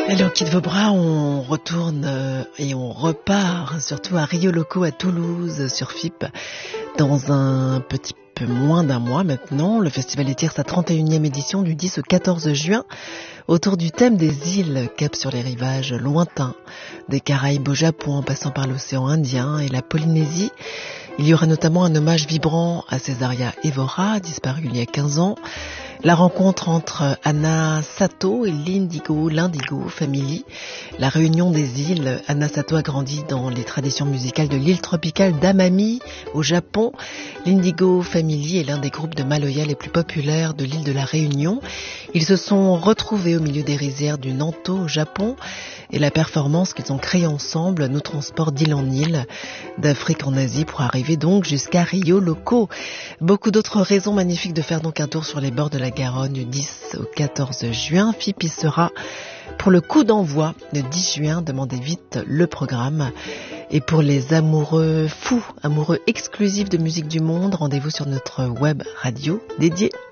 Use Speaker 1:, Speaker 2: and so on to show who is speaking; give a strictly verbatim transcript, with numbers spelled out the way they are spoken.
Speaker 1: Allez, on quitte vos bras, on retourne euh, et on repart, surtout à Rio Loco, à Toulouse, sur F I P, dans un petit peu moins d'un mois maintenant. Le festival étire sa trente et unième édition du dix au quatorze juin, autour du thème des îles, cap sur les rivages lointains, des Caraïbes au Japon, en passant par l'océan Indien et la Polynésie. Il y aura notamment un hommage vibrant à Césaria Évora, disparue il y a quinze ans. La rencontre entre Anna Sato et l'Indigo, l'Indigo Family. La réunion des îles. Anna Sato a grandi dans les traditions musicales de l'île tropicale d'Amami, au Japon. L'Indigo Family est l'un des groupes de Maloya les plus populaires de l'île de la Réunion. Ils se sont retrouvés au milieu des rizières du Nanto, au Japon. Et la performance qu'ils ont créée ensemble nous transporte d'île en île, d'Afrique en Asie, pour arriver donc jusqu'à Rio Loco. Beaucoup d'autres raisons magnifiques de faire donc un tour sur les bords de la Garonne du dix au quatorze juin. F I P y sera pour le coup d'envoi le dix juin. Demandez vite le programme. Et pour les amoureux fous, amoureux exclusifs de musique du monde, rendez-vous sur notre web radio dédiée.